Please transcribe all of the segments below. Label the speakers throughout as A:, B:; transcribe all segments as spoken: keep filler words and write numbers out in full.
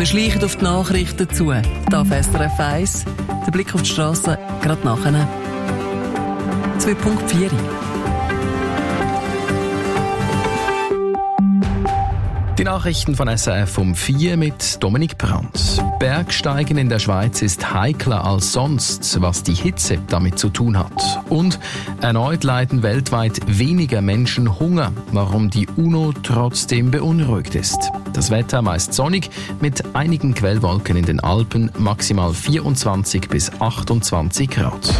A: Wir schleichen auf die Nachrichten zu. Hier auf S R F eins. Der Blick auf die Strasse gerade nachher. zwei Punkt vier.
B: Die Nachrichten von S R F um vier mit Dominik Brandt. Bergsteigen in der Schweiz ist heikler als sonst, was die Hitze damit zu tun hat. Und erneut leiden weltweit weniger Menschen Hunger, warum die UNO trotzdem beunruhigt ist. Das Wetter meist sonnig, mit einigen Quellwolken in den Alpen, maximal vierundzwanzig bis achtundzwanzig Grad.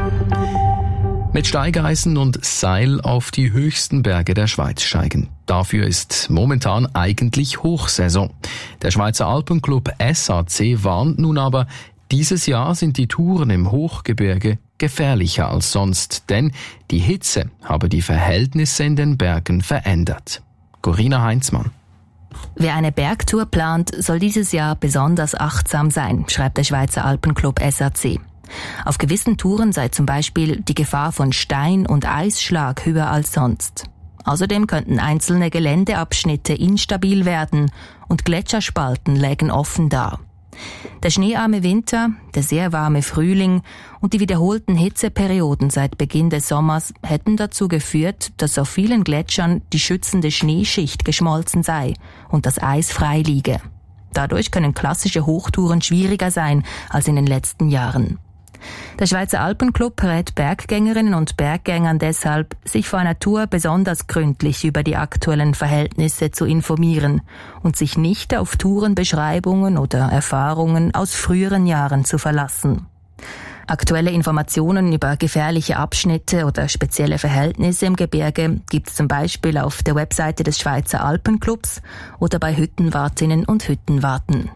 B: Mit Steigeisen und Seil auf die höchsten Berge der Schweiz steigen. Dafür ist momentan eigentlich Hochsaison. Der Schweizer Alpenclub S A C warnt nun aber, dieses Jahr sind die Touren im Hochgebirge gefährlicher als sonst, denn die Hitze habe die Verhältnisse in den Bergen verändert. Corinna Heinzmann.
C: Wer eine Bergtour plant, soll dieses Jahr besonders achtsam sein, schreibt der Schweizer Alpenclub S A C. Auf gewissen Touren sei zum Beispiel die Gefahr von Stein- und Eisschlag höher als sonst. Außerdem könnten einzelne Geländeabschnitte instabil werden und Gletscherspalten lägen offen da. Der schneearme Winter, der sehr warme Frühling und die wiederholten Hitzeperioden seit Beginn des Sommers hätten dazu geführt, dass auf vielen Gletschern die schützende Schneeschicht geschmolzen sei und das Eis frei liege. Dadurch können klassische Hochtouren schwieriger sein als in den letzten Jahren. Der Schweizer Alpenclub rät Berggängerinnen und Berggängern deshalb, sich vor einer Tour besonders gründlich über die aktuellen Verhältnisse zu informieren und sich nicht auf Tourenbeschreibungen oder Erfahrungen aus früheren Jahren zu verlassen. Aktuelle Informationen über gefährliche Abschnitte oder spezielle Verhältnisse im Gebirge gibt es zum Beispiel auf der Webseite des Schweizer Alpenclubs oder bei Hüttenwartinnen und Hüttenwarten.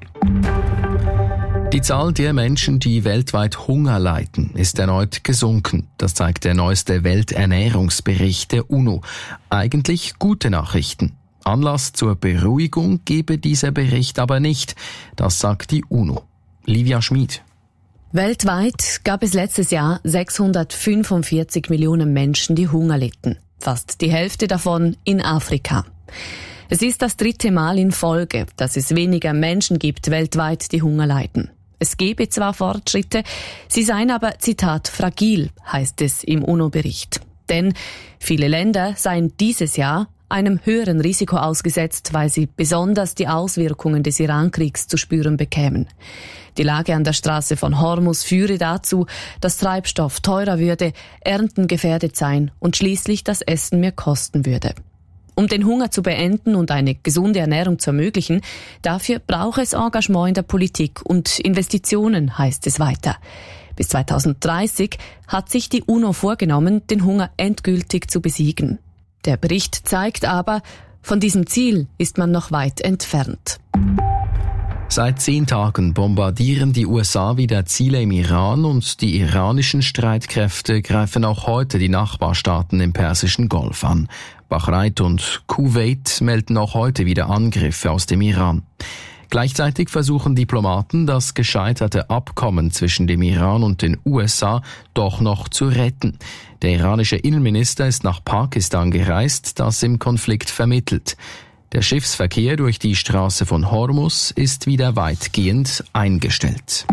B: Die Zahl der Menschen, die weltweit Hunger leiden, ist erneut gesunken. Das zeigt der neueste Welternährungsbericht der UNO. Eigentlich gute Nachrichten. Anlass zur Beruhigung gebe dieser Bericht aber nicht. Das sagt die UNO. Livia Schmid.
D: Weltweit gab es letztes Jahr sechshundertfünfundvierzig Millionen Menschen, die Hunger litten. Fast die Hälfte davon in Afrika. Es ist das dritte Mal in Folge, dass es weniger Menschen gibt weltweit, die Hunger leiden. Es gebe zwar Fortschritte, sie seien aber, Zitat, fragil, heißt es im UNO-Bericht. Denn viele Länder seien dieses Jahr einem höheren Risiko ausgesetzt, weil sie besonders die Auswirkungen des Irankriegs zu spüren bekämen. Die Lage an der Straße von Hormuz führe dazu, dass Treibstoff teurer würde, Ernten gefährdet seien und schließlich das Essen mehr kosten würde. Um den Hunger zu beenden und eine gesunde Ernährung zu ermöglichen, dafür braucht es Engagement in der Politik und Investitionen, heißt es weiter. Bis zweitausenddreißig hat sich die UNO vorgenommen, den Hunger endgültig zu besiegen. Der Bericht zeigt aber, von diesem Ziel ist man noch weit entfernt.
B: Seit zehn Tagen bombardieren die U S A wieder Ziele im Iran und die iranischen Streitkräfte greifen auch heute die Nachbarstaaten im Persischen Golf an. Bahrain und Kuwait melden auch heute wieder Angriffe aus dem Iran. Gleichzeitig versuchen Diplomaten, das gescheiterte Abkommen zwischen dem Iran und den U S A doch noch zu retten. Der iranische Innenminister ist nach Pakistan gereist, das im Konflikt vermittelt. Der Schiffsverkehr durch die Straße von Hormuz ist wieder weitgehend eingestellt.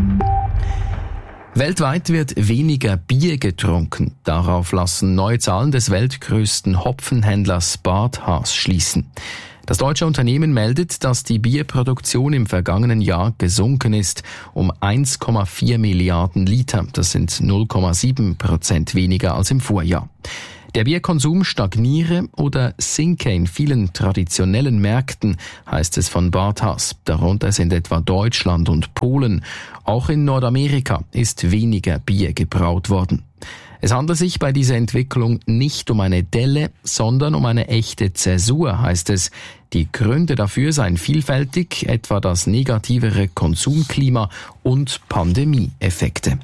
B: Weltweit wird weniger Bier getrunken. Darauf lassen neue Zahlen des weltgrößten Hopfenhändlers Bart Haas schließen. Das deutsche Unternehmen meldet, dass die Bierproduktion im vergangenen Jahr gesunken ist um eins Komma vier Milliarden Liter. Das sind null Komma sieben Prozent weniger als im Vorjahr. Der Bierkonsum stagniere oder sinke in vielen traditionellen Märkten, heißt es von Bart Haas. Darunter sind etwa Deutschland und Polen. Auch in Nordamerika ist weniger Bier gebraut worden. Es handelt sich bei dieser Entwicklung nicht um eine Delle, sondern um eine echte Zäsur, heißt es. Die Gründe dafür seien vielfältig, etwa das negativere Konsumklima und Pandemieeffekte.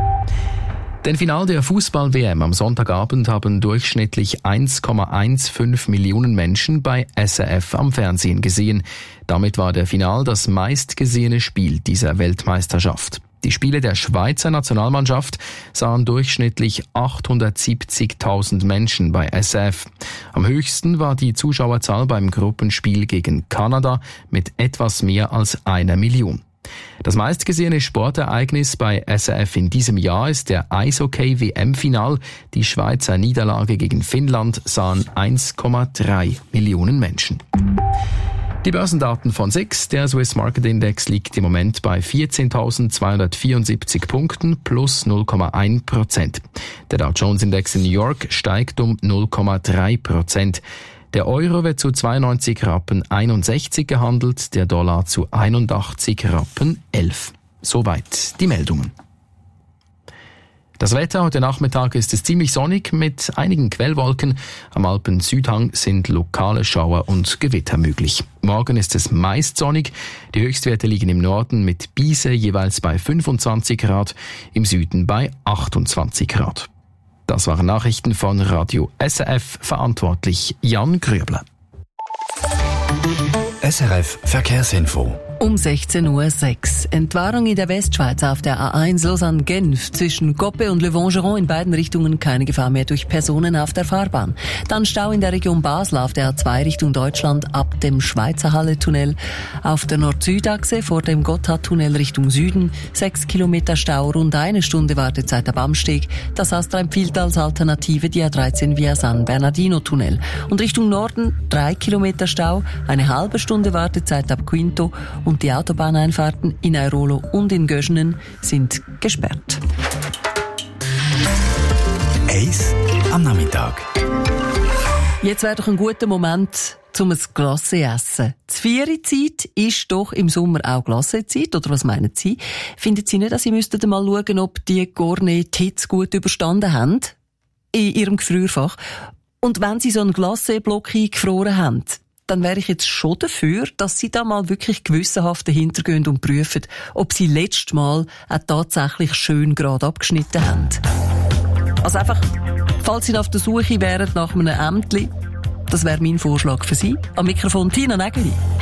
B: Den Final der Fußball-W M am Sonntagabend haben durchschnittlich eins Komma fünfzehn Millionen Menschen bei S R F am Fernsehen gesehen. Damit war der Final das meistgesehene Spiel dieser Weltmeisterschaft. Die Spiele der Schweizer Nationalmannschaft sahen durchschnittlich achthundertsiebzigtausend Menschen bei S R F. Am höchsten war die Zuschauerzahl beim Gruppenspiel gegen Kanada mit etwas mehr als einer Million. Das meistgesehene Sportereignis bei S R F in diesem Jahr ist der Eishockey-W M-Final. Die Schweizer Niederlage gegen Finnland sahen eins Komma drei Millionen Menschen. Die Börsendaten von S I X. Der Swiss Market Index liegt im Moment bei vierzehntausendzweihundertvierundsiebzig Punkten plus null Komma eins Prozent. Der Dow Jones Index in New York steigt um null Komma drei Prozent. Der Euro wird zu zweiundneunzig Rappen einundsechzig gehandelt, der Dollar zu einundachtzig Rappen elf. Soweit die Meldungen. Das Wetter heute Nachmittag ist es ziemlich sonnig mit einigen Quellwolken. Am Alpen-Südhang sind lokale Schauer und Gewitter möglich. Morgen ist es meist sonnig. Die Höchstwerte liegen im Norden mit Biese jeweils bei fünfundzwanzig Grad, im Süden bei achtundzwanzig Grad. Das waren Nachrichten von Radio S R F, verantwortlich Jan Grübler.
E: S R F Verkehrsinfo.
A: Um sechzehn Uhr sechs. Entwarnung in der Westschweiz auf der A eins Lausanne-Genf. Zwischen Goppe und Le Vongeron in beiden Richtungen keine Gefahr mehr durch Personen auf der Fahrbahn. Dann Stau in der Region Basel auf der A zwei Richtung Deutschland ab dem Schweizer Halle-Tunnel. Auf der Nord-Süd-Achse vor dem Gotthardtunnel Richtung Süden. Sechs Kilometer Stau, rund eine Stunde Wartezeit ab Amsteg. Das Astra empfiehlt als Alternative die A dreizehn via San Bernardino-Tunnel. Und Richtung Norden drei Kilometer Stau, eine halbe Stunde Wartezeit ab Quinto. Und die Autobahneinfahrten in Airolo und in Göschenen sind gesperrt.
E: Eis am Nachmittag.
A: Jetzt wäre doch ein guter Moment, um ein Glacé essen. Die Vieri-Zeit ist doch im Sommer auch Glacé-Zeit, oder was meinen Sie? Finden Sie nicht, dass Sie müssten mal schauen, ob die Gourmet die Hitze gut überstanden haben? In Ihrem Gefrierfach. Und wenn Sie so einen Glacé-Block eingefroren haben, dann wäre ich jetzt schon dafür, dass Sie da mal wirklich gewissenhaft dahinter gehen und prüfen, ob Sie letztes Mal auch tatsächlich schön gerade abgeschnitten haben. Also einfach, falls Sie auf der Suche wären nach einem Ämtli, das wäre mein Vorschlag für Sie. Am Mikrofon Tina Nägeli.